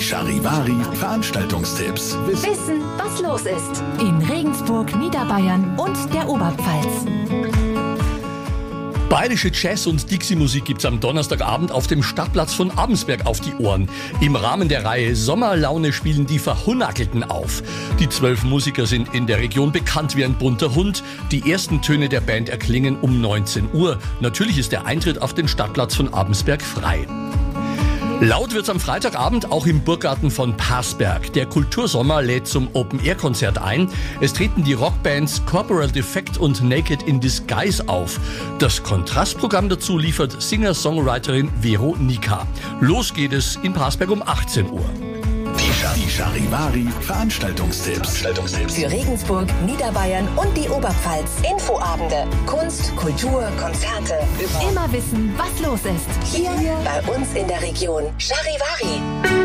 Charivari Veranstaltungstipps. Wissen, was los ist. In Regensburg, Niederbayern und der Oberpfalz. Bayerische Jazz- und Dixie-Musik gibt's am Donnerstagabend auf dem Stadtplatz von Abensberg auf die Ohren. Im Rahmen der Reihe Sommerlaune spielen die Verhunackelten auf. Die 12 Musiker sind in der Region bekannt wie ein bunter Hund. Die ersten Töne der Band erklingen um 19 Uhr. Natürlich ist der Eintritt auf den Stadtplatz von Abensberg frei. Laut wird's am Freitagabend auch im Burggarten von Parsberg. Der Kultursommer lädt zum Open-Air-Konzert ein. Es treten die Rockbands Corporal Defect und Naked in Disguise auf. Das Kontrastprogramm dazu liefert Singer-Songwriterin Vero Nika. Los geht es in Parsberg um 18 Uhr. Die Charivari Veranstaltungstipps. Für Regensburg, Niederbayern und die Oberpfalz. Infoabende, Kunst, Kultur, Konzerte. Immer wissen, was los ist. Hier bei uns in der Region. Charivari.